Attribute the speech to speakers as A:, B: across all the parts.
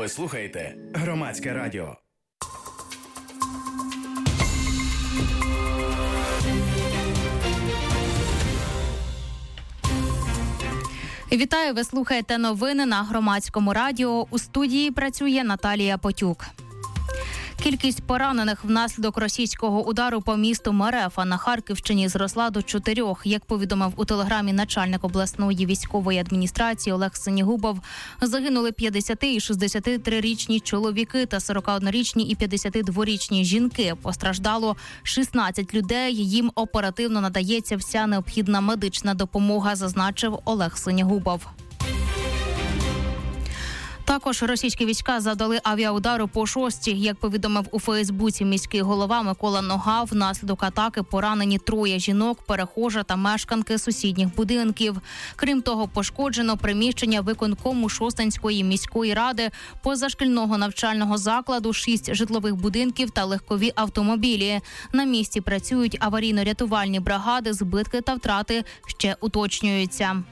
A: Ви слухаєте Громадське радіо.
B: Вітаю, ви слухаєте новини на Громадському радіо. У студії працює Наталія Потюк. Кількість поранених внаслідок російського удару по місту Мерефа на Харківщині зросла до 4. Як повідомив у телеграмі начальник обласної військової адміністрації Олег Синігубов, загинули 50 і 63-річні чоловіки та 41-річні і 52-річні жінки. Постраждало 16 людей. Їм оперативно надається вся необхідна медична допомога, зазначив Олег Синігубов. Також російські війська завдали авіаудару по Шостці. Як повідомив у Фейсбуці міський голова Микола Нога, внаслідок атаки поранені 3 жінок, перехожа та мешканки сусідніх будинків. Крім того, пошкоджено приміщення виконкому Шостинської міської ради, позашкільного навчального закладу, 6 житлових будинків та легкові автомобілі. На місці працюють аварійно-рятувальні бригади, збитки та втрати ще уточнюються.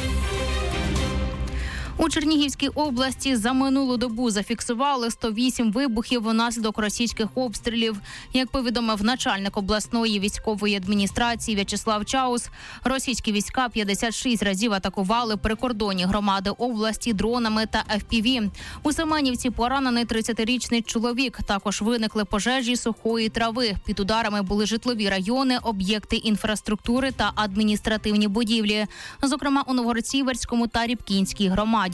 B: У Чернігівській області за минулу добу зафіксували 108 вибухів внаслідок російських обстрілів. Як повідомив начальник обласної військової адміністрації В'ячеслав Чаус, російські війська 56 разів атакували прикордонні громади області дронами та FPV. У Семенівці поранений 30-річний чоловік. Також виникли пожежі сухої трави. Під ударами були житлові райони, об'єкти інфраструктури та адміністративні будівлі. Зокрема, у Новгород-Сіверському та Рібкінській громаді.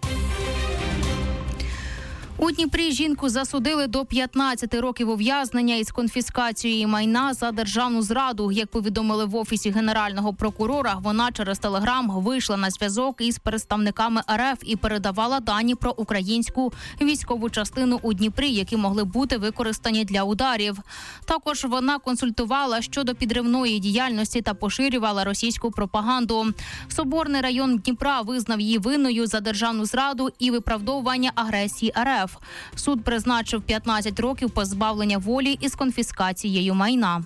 B: У Дніпрі жінку засудили до 15 років ув'язнення із конфіскацією майна за державну зраду. Як повідомили в Офісі Генерального прокурора, вона через Телеграм вийшла на зв'язок із представниками РФ і передавала дані про українську військову частину у Дніпрі, які могли бути використані для ударів. Також вона консультувала щодо підривної діяльності та поширювала російську пропаганду. Соборний район Дніпра визнав її винною за державну зраду і виправдовування агресії РФ. Суд призначив 15 років позбавлення волі із конфіскацією майна.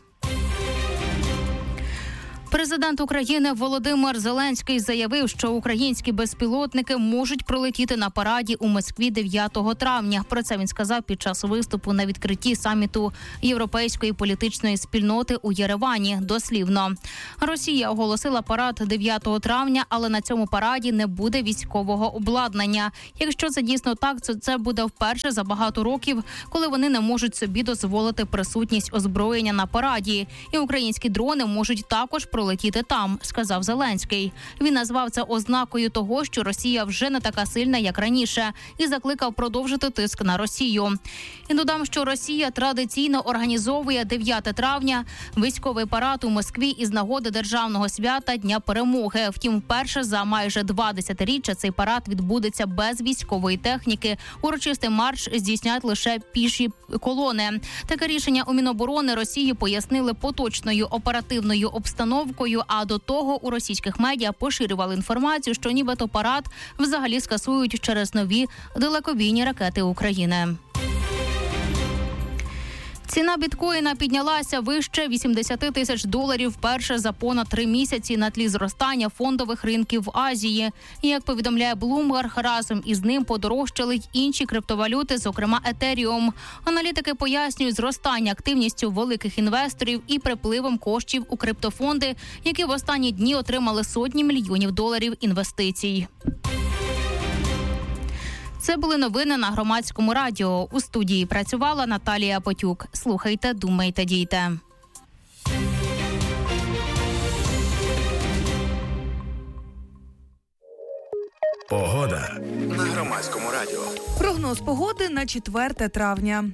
B: Президент України Володимир Зеленський заявив, що українські безпілотники можуть пролетіти на параді у Москві 9 травня. Про це він сказав під час виступу на відкритті саміту Європейської політичної спільноти у Єревані. Дослівно. Росія оголосила парад 9 травня, але на цьому параді не буде військового обладнання. Якщо це дійсно так, то це буде вперше за багато років, коли вони не можуть собі дозволити присутність озброєння на параді. І українські дрони можуть також пролетіти там, сказав Зеленський. Він назвав це ознакою того, що Росія вже не така сильна, як раніше, і закликав продовжити тиск на Росію. І додам, що Росія традиційно організовує 9 травня військовий парад у Москві із нагоди державного свята Дня Перемоги. Втім, вперше за майже 2 десятиріччя цей парад відбудеться без військової техніки. Урочистий марш здійснять лише піші колони. Таке рішення у Міноборони Росії пояснили поточною оперативною обстановкою, а до того у російських медіа поширювали інформацію, що нібито парад взагалі скасують через нові далекобійні ракети України. Ціна біткоїна піднялася вище $80 тисяч вперше за понад 3 місяці на тлі зростання фондових ринків в Азії. Як повідомляє Bloomberg, разом із ним подорожчали й інші криптовалюти, зокрема Ethereum. Аналітики пояснюють зростання активністю великих інвесторів і припливом коштів у криптофонди, які в останні дні отримали сотні мільйонів доларів інвестицій. Це були новини на Громадському радіо. У студії працювала Наталія Потюк. Слухайте, думайте, дійте.
A: Погода на Громадському радіо.
C: Прогноз погоди на 4 травня.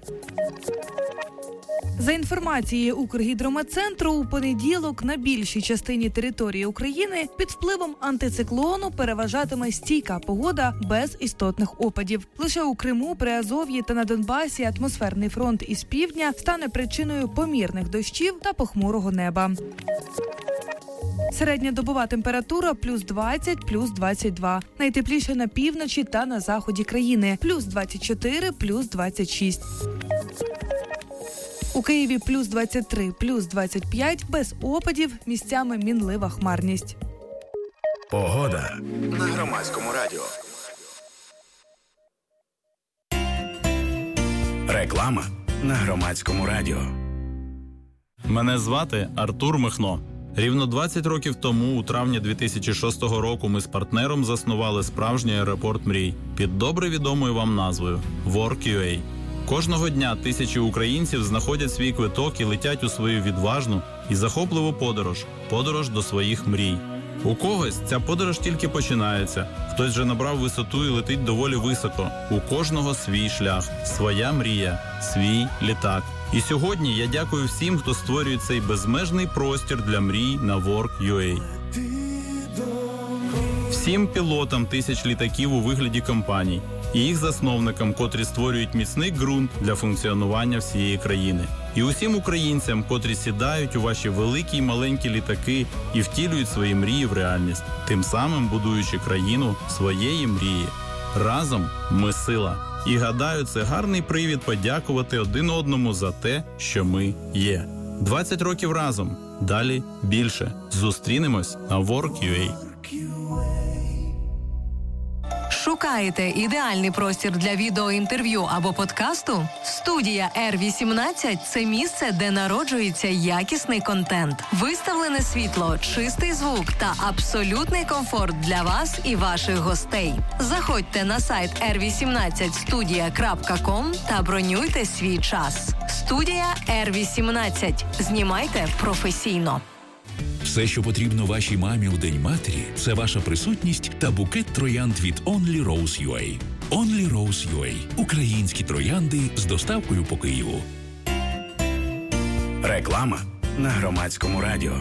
C: За інформацією Укргідрометцентру, у понеділок на більшій частині території України під впливом антициклону переважатиме стійка погода без істотних опадів. Лише у Криму, Приазов'ї та на Донбасі атмосферний фронт із півдня стане причиною помірних дощів та похмурого неба. Середня добова температура плюс 20, плюс 22. Найтепліше на півночі та на заході країни. Плюс 24, плюс 26. У Києві плюс 23, плюс 25, без опадів, місцями мінлива хмарність.
A: Погода на Громадському радіо. Реклама на Громадському радіо.
D: Мене звати Артур Михно. Рівно 20 років тому, у травні 2006 року, ми з партнером заснували справжній аеропорт мрій під добре відомою вам назвою Work.ua. Кожного дня тисячі українців знаходять свій квиток і летять у свою відважну і захопливу подорож до своїх мрій. У когось ця подорож тільки починається, хтось вже набрав висоту і летить доволі високо. У кожного свій шлях, своя мрія, свій літак. І сьогодні я дякую всім, хто створює цей безмежний простір для мрій на Work.ua. Всім пілотам тисяч літаків у вигляді компаній і їх засновникам, котрі створюють міцний ґрунт для функціонування всієї країни. І усім українцям, котрі сідають у ваші великі й маленькі літаки і втілюють свої мрії в реальність, тим самим будуючи країну своєї мрії. Разом ми сила. І гадаю, це гарний привід подякувати один одному за те, що ми є. 20 років разом. Далі більше. Зустрінемось на Work.ua.
E: Шукаєте ідеальний простір для відеоінтерв'ю або подкасту? Студія R18 – це місце, де народжується якісний контент. Виставлене світло, чистий звук та абсолютний комфорт для вас і ваших гостей. Заходьте на сайт r18studia.com та бронюйте свій час. Студія R18. Знімайте професійно.
F: Все, що потрібно вашій мамі у День матері, це ваша присутність та букет троянд від Only Rose.ua. Only Rose.ua – українські троянди з доставкою по Києву.
A: Реклама на Громадському радіо.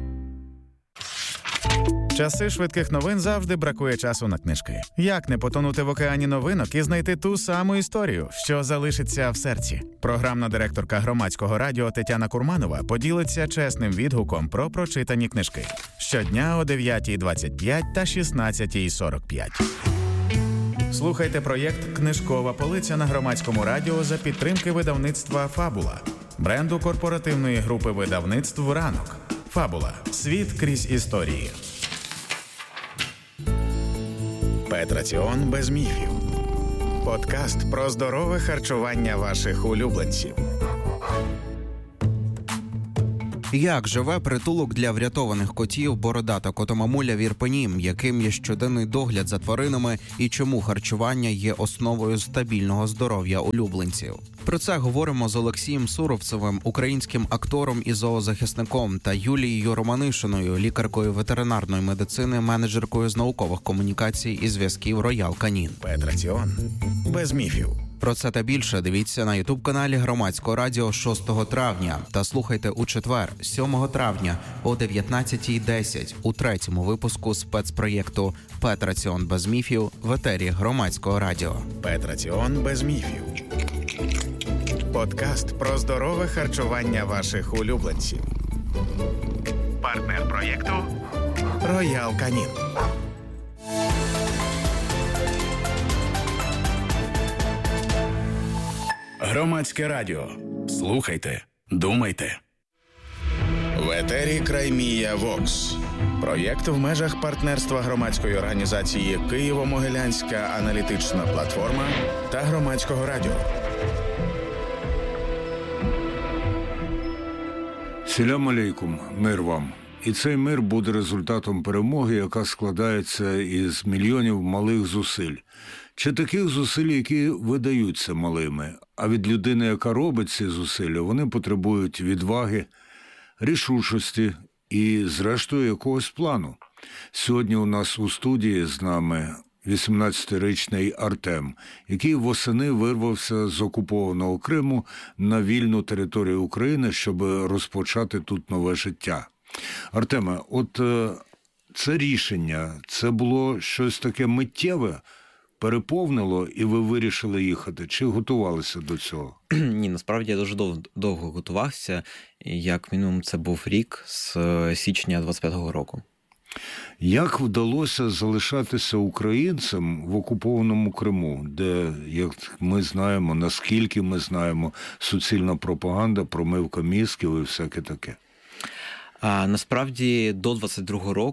G: Часи швидких новин завжди бракує часу на книжки. Як не потонути в океані новинок і знайти ту саму історію, що залишиться в серці? Програмна директорка Громадського радіо Тетяна Курманова поділиться чесним відгуком про прочитані книжки. Щодня о 9:25 та 16:45. Слухайте проєкт «Книжкова полиця» на Громадському радіо за підтримки видавництва «Фабула», бренду корпоративної групи видавництв «Ранок». «Фабула. Світ крізь історії».
A: Петраціон без міфів. Подкаст про здорове харчування ваших улюбленців.
H: Як живе притулок для врятованих котів «Бородата котомамуля» в Ірпені, яким є щоденний догляд за тваринами і чому харчування є основою стабільного здоров'я улюбленців? Про це говоримо з Олексієм Суровцевим, українським актором і зоозахисником, та Юлією Романишиною, лікаркою ветеринарної медицини, менеджеркою з наукових комунікацій і зв'язків Роял Канін.
A: Петраціон без міфів.
H: Про це та більше дивіться на ютуб-каналі Громадського радіо 6 травня та слухайте у четвер, 7 травня о 19:10 у третьому випуску спецпроєкту «Петраціон без міфів» в етері Громадського радіо.
A: Петраціон без міфів. Подкаст про здорове харчування ваших улюбленців. Партнер проєкту Роял Канін. Громадське радіо. Слухайте, думайте. В етері Краймія Вокс. Проєкт в межах партнерства громадської організації Києво-Могилянська аналітична платформа та Громадського радіо.
I: Салям алейкум, мир вам. І цей мир буде результатом перемоги, яка складається із мільйонів малих зусиль. Чи таких зусиль, які видаються малими, а від людини, яка робить ці зусилля, вони потребують відваги, рішучості і, зрештою, якогось плану. Сьогодні у нас у студії з нами 18-річний Артем, який восени вирвався з окупованого Криму на вільну територію України, щоб розпочати тут нове життя. Артеме, от це рішення, це було щось таке миттєве, переповнило, і ви вирішили їхати? Чи готувалися до цього?
J: Ні, насправді я дуже довго готувався. Як мінімум це був рік з січня 25-го року.
I: Як вдалося залишатися українцем в окупованому Криму, де, як ми знаємо, наскільки ми знаємо, суцільна пропаганда, промивка мізків і всяке таке?
J: Насправді до 22-го року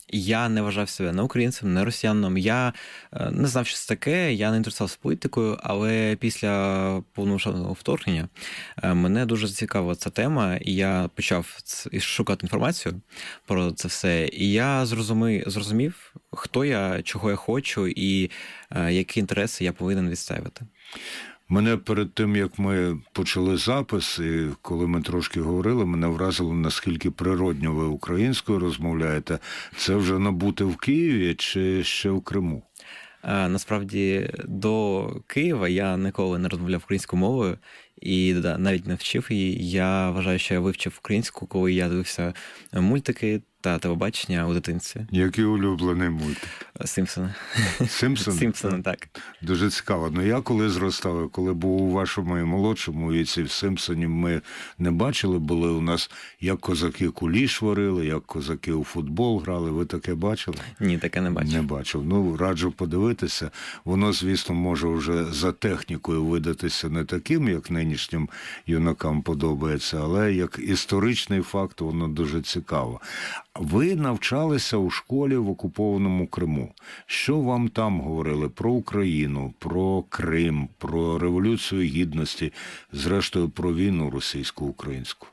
J: Я не вважав себе не українцем, не росіянином. Я не знав, що це таке, я не інтересувався політикою, але після повномасштабного вторгнення мене дуже зацікавила ця тема, і я почав шукати інформацію про це все. І я зрозумів, хто я, чого я хочу і які інтереси я повинен відстоювати.
I: Мене перед тим, як ми почали запис, і коли ми трошки говорили, мене вразило, наскільки природньо ви українською розмовляєте. Це вже набути в Києві чи ще в Криму?
J: Насправді, до Києва я ніколи не розмовляв українською мовою і навіть не вчив її. Я вважаю, що я вивчив українську, коли я дивився мультики та телебачення у дитинстві.
I: Який улюблений мультик?
J: Сімпсони.
I: Сімпсони?
J: Сімпсони, так.
I: Дуже цікаво. Ну, я коли зростав, коли був у вашому і молодшому віці, в Сімпсонів ми не бачили, були у нас, як козаки куліш варили, як козаки у футбол грали. Ви таке бачили?
J: Ні, таке не бачив.
I: Не бачив. Ну, раджу подивитися. Воно, звісно, може вже за технікою видатися не таким, як нинішнім юнакам подобається, але як історичний факт, воно дуже цікаво. Ви навчалися у школі в окупованому Криму. Що вам там говорили про Україну, про Крим, про Революцію Гідності, зрештою про війну російсько-українську?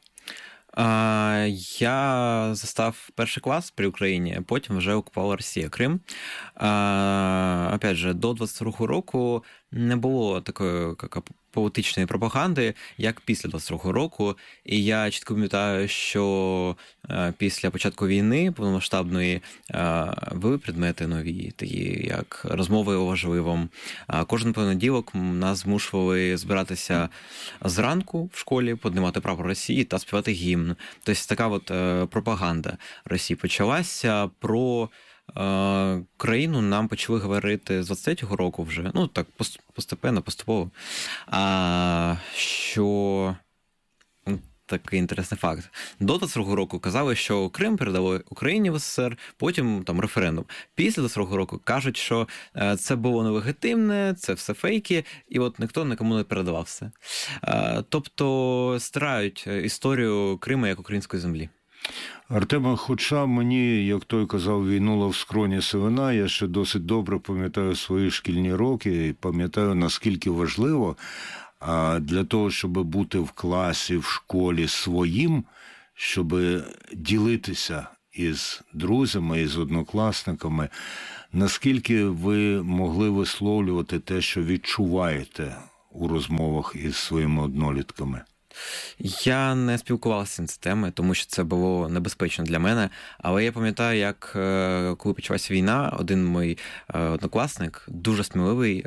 J: Я застав перший клас при Україні, потім вже окупувала Росія Крим. Опять же, до 22-го року не було такої політичної пропаганди, як після 22-го року. І я чітко пам'ятаю, що після початку війни повномасштабної були предмети нові, такі як розмови у важливому. Кожен понеділок нас змушували збиратися зранку в школі, піднімати прапор Росії та співати гімн. Тобто така от пропаганда Росії почалася. Про країну нам почали говорити з 23-го року вже, ну так постепенно, поступово, що такий інтересний факт. До 22-го року казали, що Крим передали Україні в СССР, потім там референдум. Після 22-го року кажуть, що це було нелегітимне, це все фейки, і от ніхто нікому не передавав все. Тобто стирають історію Криму як української землі.
I: Артема, хоча мені, як той казав, війнула в скроні сивина, я ще досить добре пам'ятаю свої шкільні роки і пам'ятаю, наскільки важливо для того, щоб бути в класі, в школі своїм, щоб ділитися із друзями, із однокласниками, наскільки ви могли висловлювати те, що відчуваєте у розмовах із своїми однолітками?
J: Я не спілкувався з темою, тому що це було небезпечно для мене. Але я пам'ятаю, як коли почалася війна, один мій однокласник, дуже сміливий,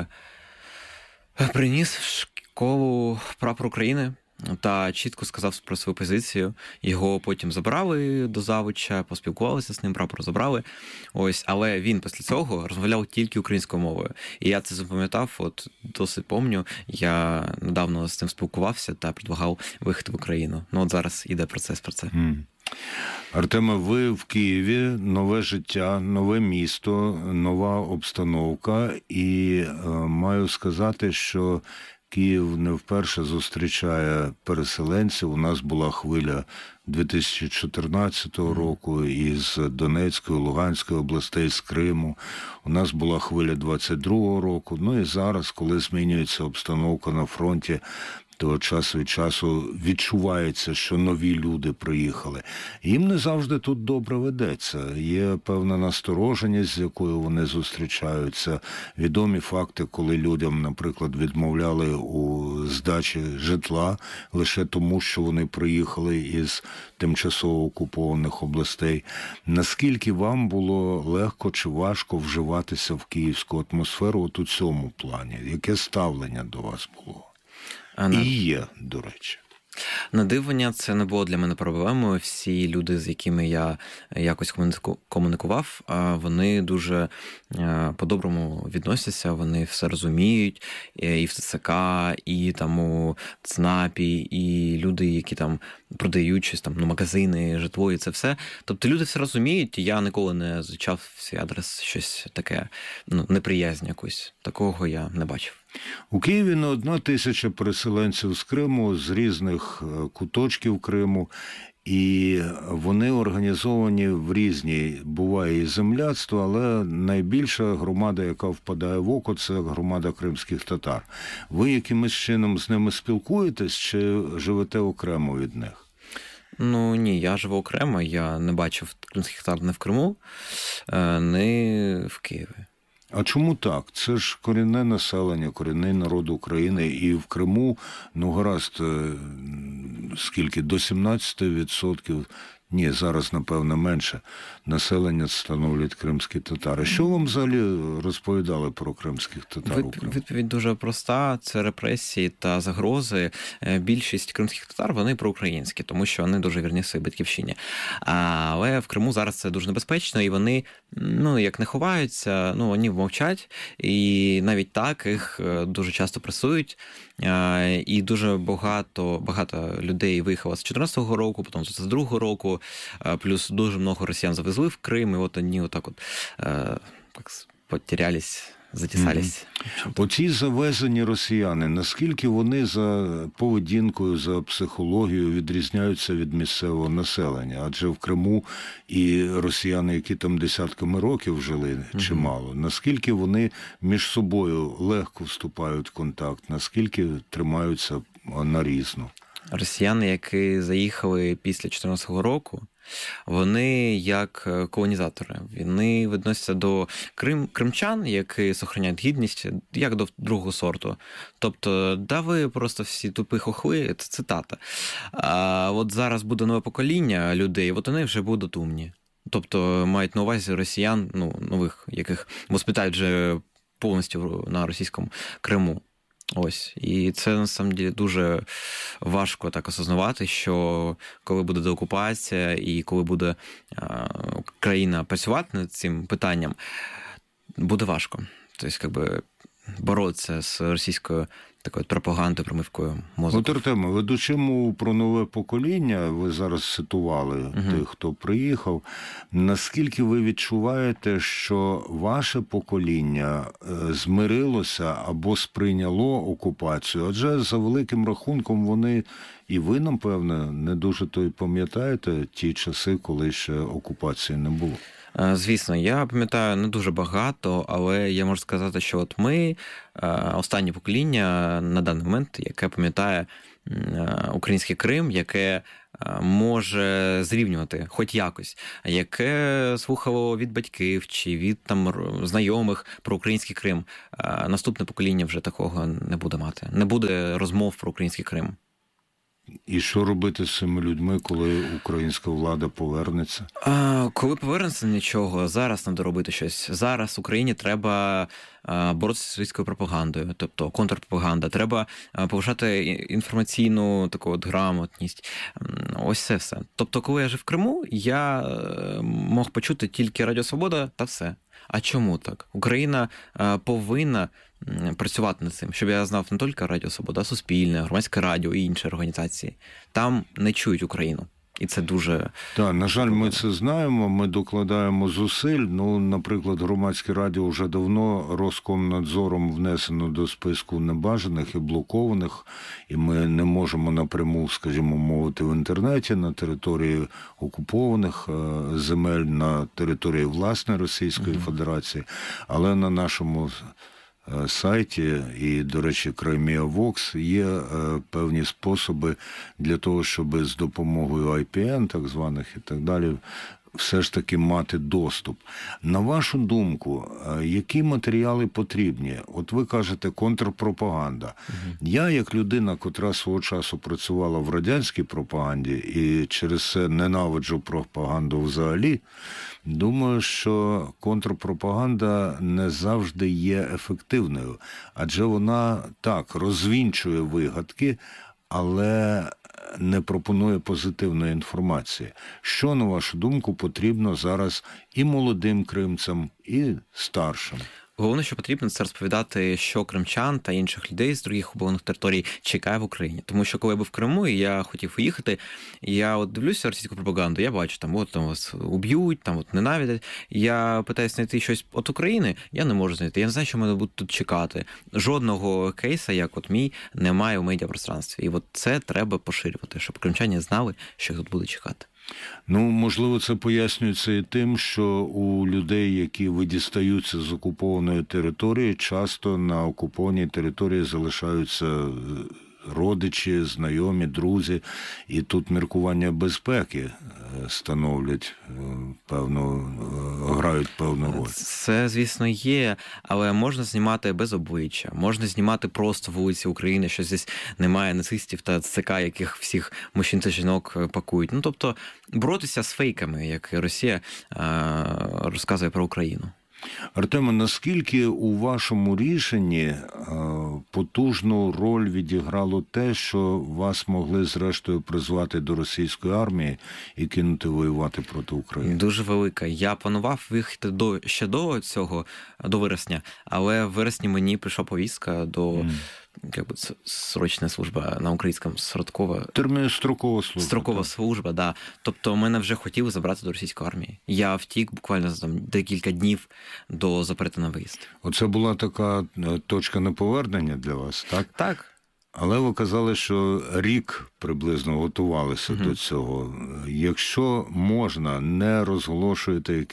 J: приніс в школу прапор України та чітко сказав про свою позицію. Його потім забрали до завуча, поспілкувалися з ним, прапор забрали. Ось, але він після цього розмовляв тільки українською мовою. І я це запам'ятав, от досить пам'ятаю. Я недавно з цим спілкувався та предлагав виїхати в Україну. Ну от зараз іде процес про це.
I: Артеме, ви в Києві, нове життя, нове місто, нова обстановка. І маю сказати, що Київ не вперше зустрічає переселенців. У нас була хвиля 2014 року із Донецької, Луганської областей, з Криму. У нас була хвиля 22-го року. Ну і зараз, коли змінюється обстановка на фронті, то час від часу відчувається, що нові люди приїхали. Їм не завжди тут добре ведеться. Є певна настороженість, з якою вони зустрічаються. Відомі факти, коли людям, наприклад, відмовляли у здачі житла лише тому, що вони приїхали із тимчасово окупованих областей. Наскільки вам було легко чи важко вживатися в київську атмосферу от у цьому плані? Яке ставлення до вас було? І є, до речі.
J: На дивлення, це не було для мене проблемою. Всі люди, з якими я якось комунікував, вони дуже по-доброму відносяться, вони все розуміють, і в ТЦК, і там у ЦНАПі, і люди, які там продають щось, там, магазини, житло, і це все. Тобто люди все розуміють, і я ніколи не звучав в свій адрес щось таке, неприязнь якусь. Такого я не бачив.
I: У Києві не 1 тисяча переселенців з Криму, з різних куточків Криму. І вони організовані в різні, буває і земляцтво, але найбільша громада, яка впадає в око, це громада кримських татар. Ви якимось чином з ними спілкуєтесь чи живете окремо від них?
J: Ну, ні, я живу окремо, я не бачив кримських татар не в Криму, не в Києві.
I: А чому так? Це ж корінне населення, корінний народ України. І в Криму, гаразд, скільки? До 17%, ні, зараз, напевно, менше, населення становлять кримські татари. Що вам взагалі розповідали про кримських татар у Криму?
J: Відповідь дуже проста. Це репресії та загрози. Більшість кримських татар, вони проукраїнські, тому що вони дуже вірні своїй батьківщині. Але в Криму зараз це дуже небезпечно, і вони, як не ховаються, вони мовчать, і навіть так їх дуже часто пресують. І дуже багато людей виїхало з 2014 року, потім з 2022 року, плюс дуже много росіян завезли в Крим, і от вони отак потерялись, затісались.
I: Оці завезені росіяни, наскільки вони за поведінкою, за психологією відрізняються від місцевого населення? Адже в Криму і росіяни, які там десятками років жили, чимало. Наскільки вони між собою легко вступають в контакт? Наскільки тримаються нарізно?
J: Росіяни, які заїхали після 2014 року, вони як колонізатори. Вони відносяться до кримчан, які зберігають гідність, як до другого сорту. Тобто, ви просто всі тупі хохли, це цитата. А от зараз буде нове покоління людей, от вони вже будуть умні. Тобто, мають на увазі росіян, нових, яких воспитають вже повністю на російському Криму. Ось. І це, насправді, дуже важко так осознавати, що коли буде деокупація і коли буде країна працювати над цим питанням, буде важко. Тобто, боротися з російською такою пропагандою, промивкою мозку.
I: Артеме, ведучи мову про нове покоління, ви зараз цитували тих, хто приїхав. Наскільки ви відчуваєте, що ваше покоління змирилося або сприйняло окупацію? Адже за великим рахунком вони, і ви, напевне, не дуже то й пам'ятаєте ті часи, коли ще окупації не було.
J: Звісно, я пам'ятаю не дуже багато, але я можу сказати, що от ми, останнє покоління на даний момент, яке пам'ятає український Крим, яке може зрівнювати хоч якось, яке слухало від батьків чи від знайомих про український Крим. Наступне покоління вже такого не буде мати. Не буде розмов про український Крим.
I: І що робити з цими людьми, коли українська влада повернеться?
J: Коли повернеться, нічого. Зараз треба робити щось. Зараз Україні треба боротися з російською пропагандою, тобто контрпропаганда. Треба повишати інформаційну таку грамотність. Ось це все. Тобто, коли я жив в Криму, я мог почути тільки Радіо Свобода та все. А чому так? Україна повинна працювати над цим, щоб я знав не тільки Радіо Свобода, а Суспільне, Громадське радіо і інші організації. Там не чують Україну. І це дуже...
I: Так, на жаль, ми це знаємо, ми докладаємо зусиль. Наприклад, Громадське радіо вже давно Роскомнадзором внесено до списку небажаних і блокованих, і ми не можемо напряму, скажімо, мовити в інтернеті на території окупованих земель, на території власної Російської Федерації, але на нашому сайті і, до речі, Crimea Vox є певні способи для того, щоб з допомогою IPN, так званих і так далі, все ж таки мати доступ. На вашу думку, які матеріали потрібні? От ви кажете, контрпропаганда. Я, як людина, котра свого часу працювала в радянській пропаганді і через це ненавиджу пропаганду взагалі, думаю, що контрпропаганда не завжди є ефективною. Адже вона, так, розвінчує вигадки, але не пропонує позитивної інформації. Що, на вашу думку, потрібно зараз і молодим кримцям, і старшим?
J: Головне, що потрібно, це розповідати, що кримчан та інших людей з других окупованих територій чекає в Україні. Тому що коли я був в Криму, і я хотів уїхати, і я от дивлюся російську пропаганду, я бачу, там вас уб'ють, там от ненавидять. Я питаюся знайти щось від України, я не можу знайти. Я не знаю, що мене будуть тут чекати. Жодного кейса, як от мій, немає у медіапространстві. І от це треба поширювати, щоб кримчані знали, що їх тут буде чекати.
I: Можливо, це пояснюється і тим, що у людей, які видістаються з окупованої території, часто на окупованій території залишаються родичі, знайомі, друзі, і тут міркування безпеки становлять грають певну роль.
J: Це, звісно, є, але можна знімати без обличчя, можна знімати просто вулиці України, що здесь немає нацистів та ЦК, яких всіх мужчин та жінок пакують. Тобто боротися з фейками, як Росія розказує про Україну.
I: Артеме, наскільки у вашому рішенні потужну роль відіграло те, що вас могли зрештою призвати до російської армії і кинути воювати проти України?
J: Дуже велика. Я планував виїхати ще до цього, до вересня, але в вересні мені прийшла повістка до... срочна служба на українському,
I: строкова служба.
J: Строкова служба, да. Тобто мене вже хотіли забрати до російської армії. Я втік буквально за декілька днів до запрету на виїзд.
I: Оце була така точка неповернення для вас, так?
J: Так.
I: Але ви казали, що рік приблизно готувалися до цього. Якщо можна, не розголошуєте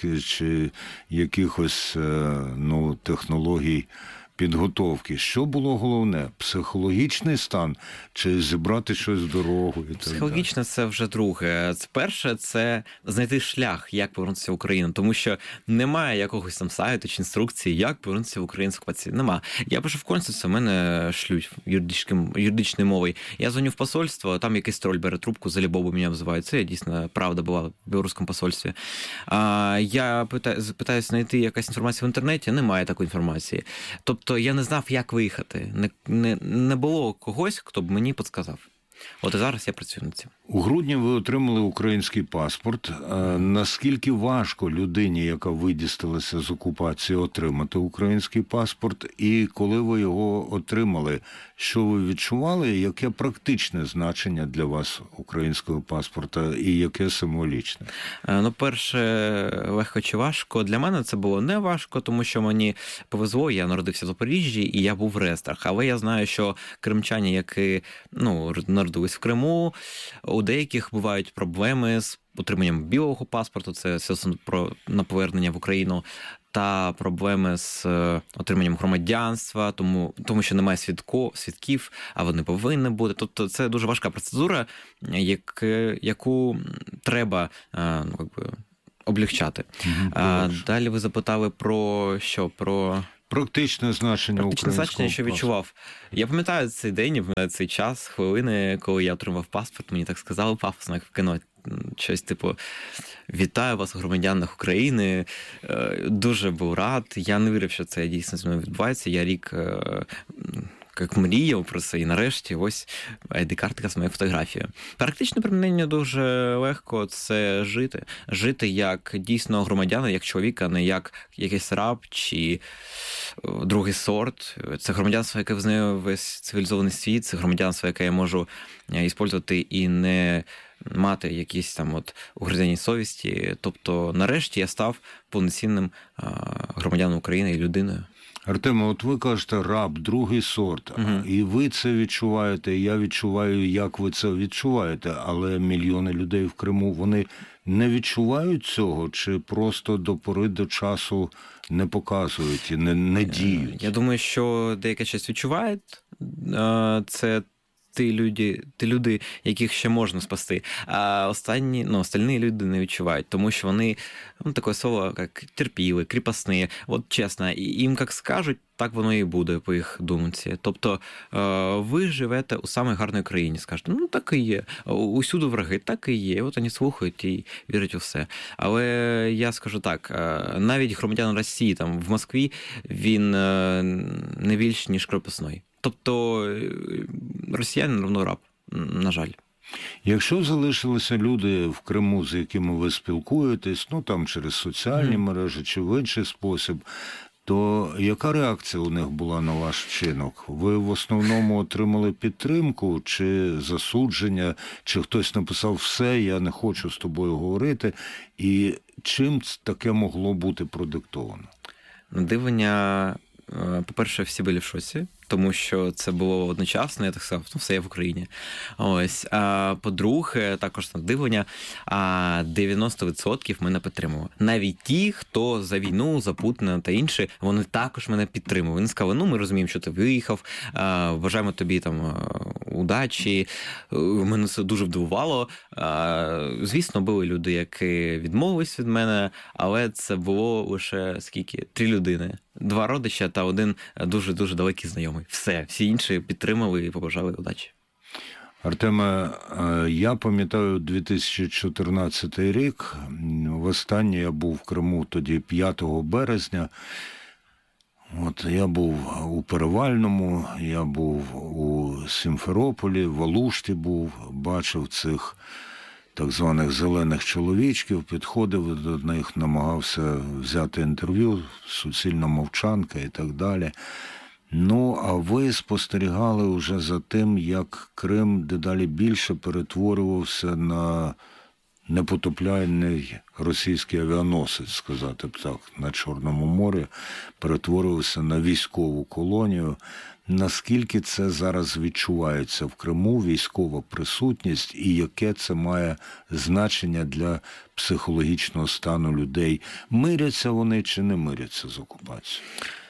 I: якихось технологій підготовки. Що було головне? Психологічний стан чи зібрати щось в дорогу?
J: Психологічне – це вже друге. Перше – це знайти шлях, як повернутися в Україну. Тому що немає якогось там сайту чи інструкції, як повернутися в українську окупацію. Нема. Я пишу в консульство, мене шлють юридичною мовою. Я дзвоню в посольство, там якийсь троль бере трубку, за Любову мене називають. Це дійсно правда була в білоруському посольстві. Я питаюся знайти якась інформація в інтернеті, немає такої інформації. Тобто я не знав, як виїхати. Не було когось, хто б мені підказав. От і зараз я працюю над цим.
I: У грудні ви отримали український паспорт. Наскільки важко людині, яка видісталася з окупації, отримати український паспорт? І коли ви його отримали, що ви відчували? Яке практичне значення для вас українського паспорта і яке символічне?
J: Перше, легко чи важко. Для мене це було не важко, тому що мені повезло, я народився в Запоріжжі і я був в Рестрах. Але я знаю, що кримчані, які народились в Криму, у деяких бувають проблеми з отриманням білого паспорту, це на повернення в Україну, та проблеми з отриманням громадянства, тому що немає свідків, а вони повинні бути. Тобто це дуже важка процедура, яку треба облегчати. Далі ви запитали про що? Про...
I: Практичне значення українського
J: значення, що відчував. Я пам'ятаю цей день, я пам'ятаю цей час, хвилини, коли я отримав паспорт, мені так сказали пафосно, як в кіно, щось типу «Вітаю вас, громадянах України». Дуже був рад. Я не вірив, що це дійсно зі мною відбувається. Я рік як мріяв про це, і нарешті ось ID-картка з моєю фотографією. Практичне примінення дуже легко – це жити. Жити як дійсно громадянина, як чоловіка, не як якийсь раб чи другий сорт. Це громадянство, яке визнає весь цивілізований світ, це громадянство, яке я можу використовувати і не мати якісь там угризені совісті. Тобто, нарешті я став повноцінним громадянином України і людиною.
I: Артеме, от ви кажете раб, другий сорт, і ви це відчуваєте, і я відчуваю, як ви це відчуваєте, але мільйони людей в Криму, вони не відчувають цього, чи просто до пори до часу не показують і не діють?
J: Я думаю, що деяка частина відчувають, це ті люди, яких ще можна спасти, а остальні люди не відчувають, тому що вони, таке слово, як терпіли, кріпосні, от чесно, їм як скажуть, так воно і буде по їх думці. Тобто ви живете у самій гарній країні, скажете, так і є, усюди враги, так і є, от вони слухають і вірять у все. Але я скажу так, навіть громадянин Росії, там, в Москві, він не більш, ніж кріпосний. Тобто росіянин равно раб, на жаль.
I: Якщо залишилися люди в Криму, з якими ви спілкуєтесь, там через соціальні мережі чи в інший спосіб, то яка реакція у них була на ваш вчинок? Ви в основному отримали підтримку чи засудження, чи хтось написав «все, я не хочу з тобою говорити», і чим таке могло бути продиктовано?
J: Дивлення, по-перше, всі були в шоці, тому що це було одночасно, я так сказав, все є в Україні. Ось. А по-друге, також надивлення, 90% мене підтримували. Навіть ті, хто за війну, за Путіна та інші, вони також мене підтримували. Вони сказали, ми розуміємо, що ти виїхав, бажаємо тобі там удачі. Мене це дуже вдивувало. Звісно, були люди, які відмовились від мене, але це було лише скільки? 3 людини. 2 родича та 1 дуже-дуже далекий знайомий. Всі інші підтримали і побажали удачі.
I: Артеме, я пам'ятаю 2014 рік. Востаннє я був в Криму тоді 5 березня. Я був у Перевальному, я був у Сімферополі, в Алушті був, бачив цих так званих зелених чоловічків, підходив до них, намагався взяти інтерв'ю, суцільна мовчанка і так далі. А ви спостерігали вже за тим, як Крим дедалі більше перетворювався на непотопляємий російський авіаносець, сказати б так, на Чорному морі, перетворювався на військову колонію. Наскільки це зараз відчувається в Криму, військова присутність, і яке це має значення для психологічного стану людей? Миряться вони чи не миряться з окупацією?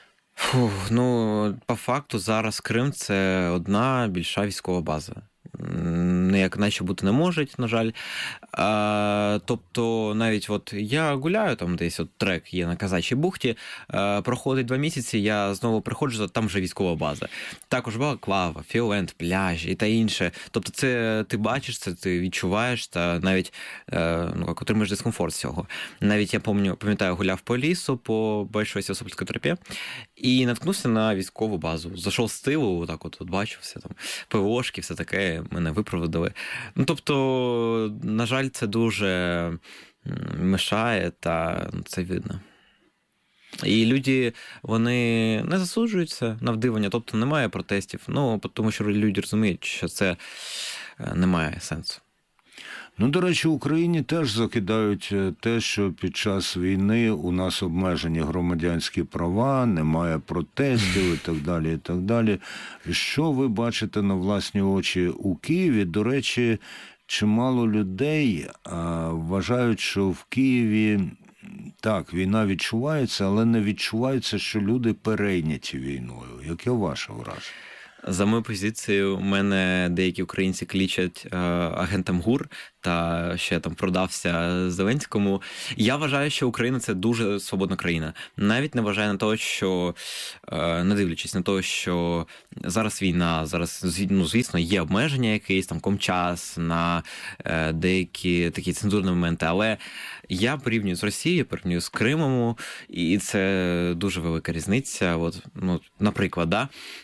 J: По факту зараз Крим – це одна більша військова база. Ніяк наче бути не можуть, на жаль. Тобто, навіть я гуляю, там десь трек є на Казачій бухті, проходить 2 місяці, я знову приходжу, там вже військова база. Також Балаклава, Фіолент, пляжі та інше. Тобто це ти бачиш, це ти відчуваєш, та навіть отримаєш дискомфорт з цього. Навіть я пам'ятаю, гуляв по лісу, по Большой Севастопольській тропі, і наткнувся на військову базу. Зайшов з тилу, бачив все там, ПВОшки, все таке, мене випроводили. Тобто, на жаль, це дуже мешає, та це видно. І люди, вони не засуджуються на вдивлення, тобто немає протестів, тому що люди розуміють, що це не має сенсу.
I: До речі, в Україні теж закидають те, що під час війни у нас обмежені громадянські права, немає протестів і так далі, і так далі. Що ви бачите на власні очі у Києві? До речі, чимало людей вважають, що в Києві, так, війна відчувається, але не відчувається, що люди перейняті війною. Яке ваше враження?
J: За мою позицію, мене деякі українці кличуть агентом ГУР, та ще там продався Зеленському. Я вважаю, що Україна – це дуже свободна країна. Навіть не вважаю на те, що, не дивлячись на те, що зараз війна, зараз, звісно, є обмеження якісь, там, комчас на деякі такі цензурні моменти, але я порівнюю з Росією, порівнюю з Кримом, і це дуже велика різниця. Наприклад,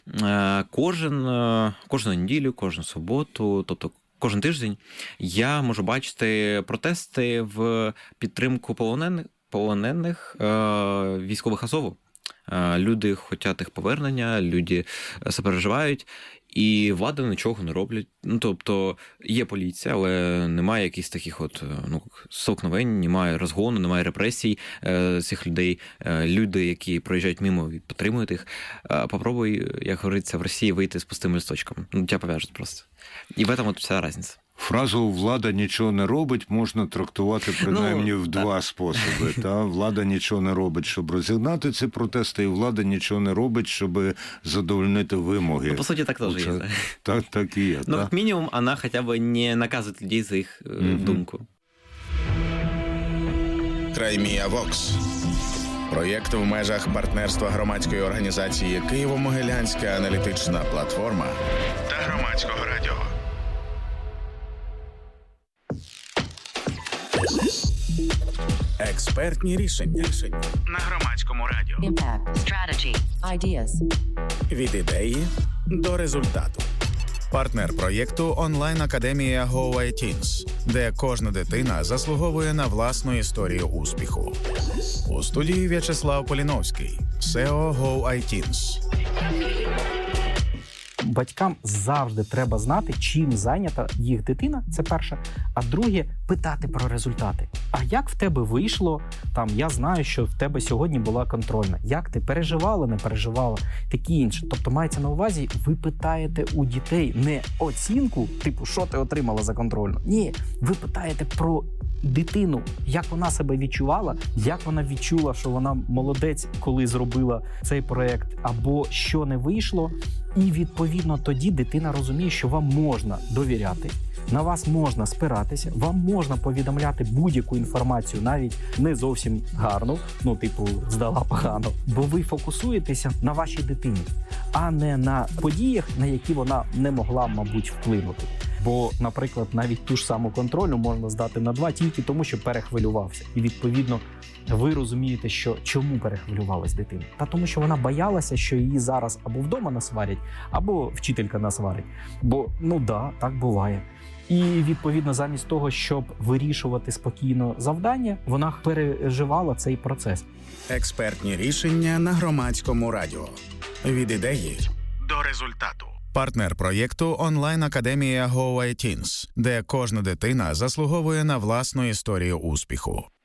J: кожну неділю, кожну суботу, тобто кожен тиждень я можу бачити протести в підтримку полонених військових Азову. Люди хочуть їх повернення, люди переживають, і влада нічого не роблять. Тобто є поліція, але немає якихось таких столкновень, немає розгону, немає репресій цих людей. Люди, які проїжджають мимо, підтримують їх. Попробуй, як говориться, в Росії вийти з пустим листочком. Тебя пов'яжуть просто. І в этом вся різниця.
I: Фразу «влада нічого не робить» можна трактувати принаймні в 2 способи. Влада нічого не робить, щоб розігнати ці протести, і влада нічого не робить, щоб задовольнити вимоги.
J: По суті, так теж є.
I: Так і є.
J: Як мінімум, вона хоча б не наказує людей за їх думку.
A: Краймія Вокс. Проєкт в межах партнерства громадської організації «Києво-Могилянська аналітична платформа» та Громадського радіо. Експертні рішення на Громадському радіо.
K: Impact. Strategy. Ideas.
A: Від ідеї до результату. Партнер проєкту онлайн-академія Go iTeens, де кожна дитина заслуговує на власну історію успіху. У студії В'ячеслав Поліновський,
G: SEO Go iTeens.
L: Батькам завжди треба знати, чим зайнята їх дитина, це перше. А друге, питати про результати. А як в тебе вийшло? Там, я знаю, що в тебе сьогодні була контрольна. Як ти переживала, не переживала? Такі інше. Тобто, мається на увазі, ви питаєте у дітей не оцінку, типу, що ти отримала за контрольну? Ні, ви питаєте про дитину, як вона себе відчувала, як вона відчула, що вона молодець, коли зробила цей проєкт, або що не вийшло. І, відповідно, тоді дитина розуміє, що вам можна довіряти, на вас можна спиратися, вам можна повідомляти будь-яку інформацію, навіть не зовсім гарну, здала погано, бо ви фокусуєтеся на вашій дитині, а не на подіях, на які вона не могла, мабуть, вплинути. Бо, наприклад, навіть ту ж саму контрольну можна здати на 2 тільки тому, що перехвилювався. І, відповідно, ви розумієте, що чому перехвилювалась дитина? Та тому, що вона боялася, що її зараз або вдома насварять, або вчителька насварить. Бо, так буває. І, відповідно, замість того, щоб вирішувати спокійно завдання, вона переживала цей процес.
G: Експертні рішення на Громадському радіо. Від ідеї до результату. Партнер проєкту онлайн-академія Go iTeens, де кожна дитина заслуговує на власну історію успіху.